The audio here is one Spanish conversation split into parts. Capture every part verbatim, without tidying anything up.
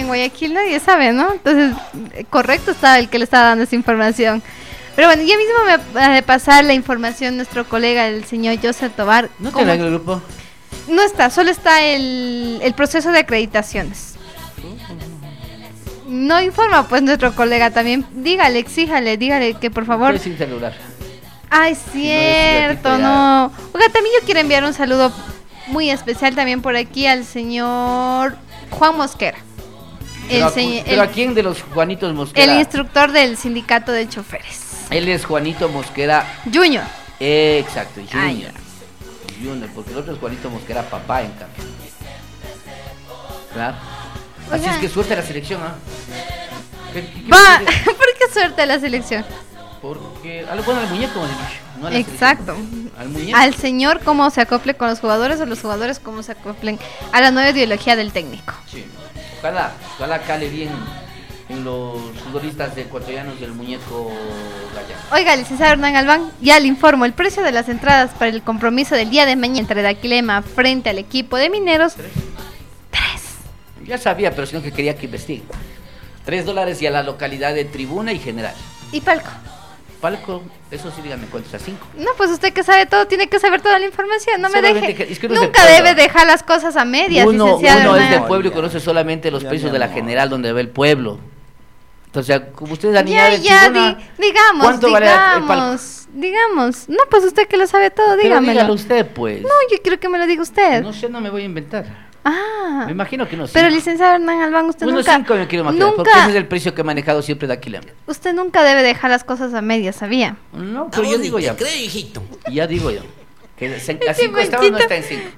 en Guayaquil nadie sabe, ¿no? Entonces, correcto está el que le está dando esa información. Pero bueno, ya mismo me va a pasar la información nuestro colega, el señor Joseph Tobar. ¿No está en el grupo? No está, solo está el, el proceso de acreditaciones. No informa pues nuestro colega también. Dígale, exíjale, dígale que por favor... Sin celular. Ay, cierto, no. Oiga, también yo quiero enviar un saludo muy especial también por aquí al señor Juan Mosquera. Pero, El señor, ¿pero el, a quién de los Juanitos Mosquera? El instructor del sindicato de choferes. Él es Juanito Mosquera Junior. Eh, exacto, Junior. Ay, Junior, porque el otro es Juanito Mosquera papá en cambio. Claro. Así Oiga. es que suerte a la selección, ¿ah? ¿Qué, qué, qué Va, ¿por qué suerte la selección? Porque, a lo bueno al muñeco, no a la exacto. Al muñeco. Al señor cómo se acople con los jugadores o los jugadores cómo se acoplen a la nueva ideología del técnico. Sí. Ojalá, ojalá cale bien en los futbolistas ecuatorianos del muñeco Gallardo. Oiga, licenciado Hernán Albán, ya le informo, el precio de las entradas para el compromiso del día de mañana entre Daquilema frente al equipo de Mineros. ¿Tres? Tres. Ya sabía, pero sino que quería que investigue. Tres dólares y a la localidad de Tribuna y General. ¿Y palco? Palco, eso sí, dígame cuánto es, a cinco. No, pues usted que sabe todo, tiene que saber toda la información, no me Solamente deje. que- es que uno es de Nunca pueblo. debe dejar las cosas a medias, Uno, licenciado uno es Hernán. del pueblo y conoce solamente los Ya, precios mi de la amor. General donde ve el pueblo. Entonces, como usted es la niña Ya, de ya, Tribuna, di- digamos, ¿cuánto vale el palco? digamos, digamos. No, pues usted que lo sabe todo, Pero dígamelo. dígalo usted, pues. No, yo quiero que me lo diga usted. No sé, no me voy a inventar. Ah. Me imagino que no sé. Pero licenciado Hernán Albán, usted Unos nunca, cinco me quiero imaginar, porque nunca, ese es el precio que he manejado siempre de Aquilema. usted nunca debe dejar las cosas a medias, ¿sabía? No, pero yo digo ya. creo, hijito. Ya digo yo. Que se- a Ese cinco estaba, no manchito. está en cinco.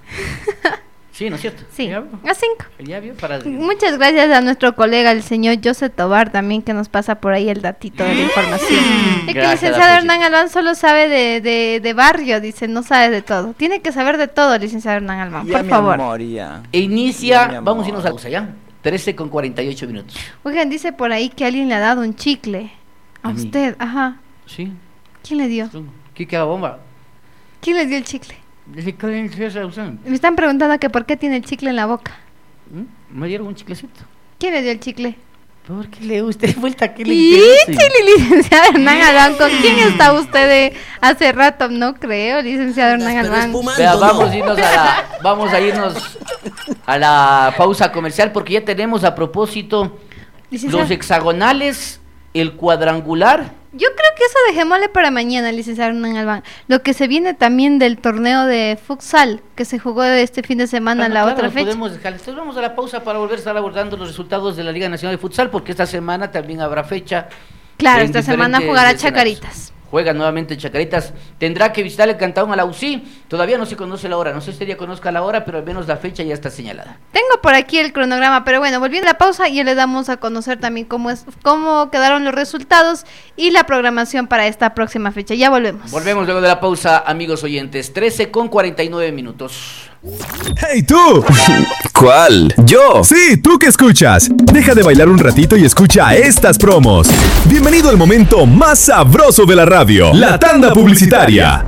Sí, ¿no es cierto? Sí, Ya, a cinco. ya vio para... Muchas gracias a nuestro colega, el señor Joseph Tobar, también que nos pasa por ahí el datito de la información. Es que el Gracias, licenciado Rafecita. Hernán Albán solo sabe de, de, de barrio, dice, no sabe de todo. Tiene que saber de todo, licenciado Hernán Albán, Ya, por mi favor. amor, ya. E inicia, Ya, mi vamos a amor. irnos a la pausa ya. trece con cuarenta y ocho minutos. Oigan, dice por ahí que alguien le ha dado un chicle. A A mí. usted, ajá. Sí. ¿Quién le dio? Kike la bomba. ¿Quién le dio el chicle? Desde que empieza a usar. Me están preguntando que por qué tiene el chicle en la boca. ¿Mm? Me dieron un chiclecito. ¿Quién le dio el chicle? ¿Por qué le usted vuelta? ¿Qué le Y interesa? licenciado Hernán Albán, ¿con quién está usted de hace rato? No creo, licenciado Hernán Pero Albán. espumando, Vea, no. vamos a irnos a la, vamos a irnos a la pausa comercial porque ya tenemos a propósito Licenciado, los hexagonales, el cuadrangular. yo creo que eso dejémosle para mañana, licenciado Hernán Albán. Lo que se viene también del torneo de futsal que se jugó este fin de semana, Ah, la claro, otra lo fecha. podemos dejar. Entonces vamos a la pausa para volver a estar abordando los resultados de la Liga Nacional de Futsal porque esta semana también habrá fecha. Claro, en esta semana diferentes jugará escenarios. Chacaritas. Juega nuevamente Chacaritas. Tendrá que visitar el Cantón a la U C I. Todavía no se conoce la hora. No sé si este día conozca la hora, pero al menos la fecha ya está señalada. Tengo por aquí el cronograma, pero bueno, volviendo a la pausa, ya le damos a conocer también cómo es, cómo quedaron los resultados y la programación para esta próxima fecha. Ya volvemos. Volvemos luego de la pausa, amigos oyentes. trece con cuarenta y nueve minutos. ¡Hey tú! ¿Cuál? ¿Yo? Sí, tú que escuchas. Deja de bailar un ratito y escucha estas promos. Bienvenido al momento más sabroso de la radio, la tanda publicitaria.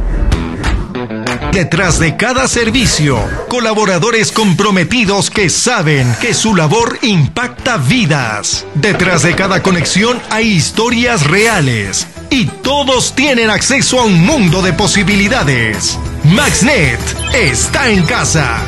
Detrás de cada servicio, colaboradores comprometidos que saben que su labor impacta vidas. Detrás de cada conexión hay historias reales y todos tienen acceso a un mundo de posibilidades. MaxNet está en casa.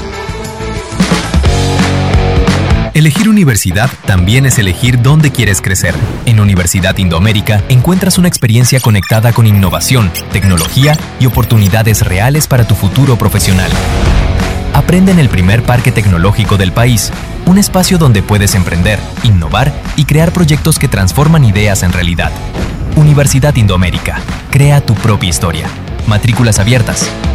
Elegir universidad también es elegir dónde quieres crecer. En Universidad Indoamérica encuentras una experiencia conectada con innovación, tecnología y oportunidades reales para tu futuro profesional. Aprende en el primer parque tecnológico del país, un espacio donde puedes emprender, innovar y crear proyectos que transforman ideas en realidad. Universidad Indoamérica. Crea tu propia historia. Matrículas abiertas.